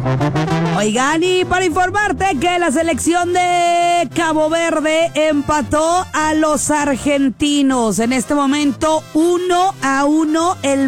Oigan, y para informarte que la selección de Cabo Verde empató a los argentinos. En este momento 1-1 el